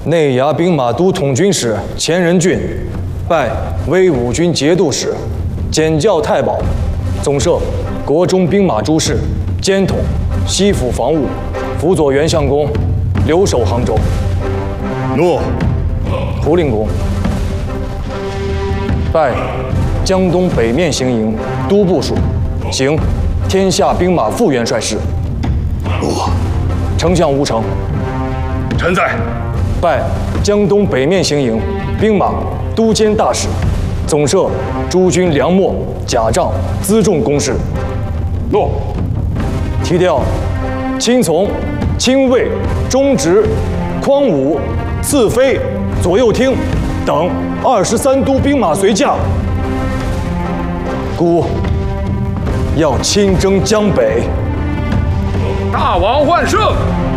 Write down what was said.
内衙兵马都统军使钱仁俊，拜威武军节度使，检校太保，总摄国中兵马诸事，兼统西府防务，辅佐袁相公留守杭州。 诺。 胡令公，拜江东北面行营都部署，行天下兵马副元帅事。 诺。 丞相吴成， 臣在。 拜江东北面行营兵马都监大使，总摄诸军粮秣、甲仗、辎重公事。 诺。 提调亲从、亲卫、中直、匡武、次飞、左右厅等23都兵马随驾，孤要亲征江北。 大王万圣！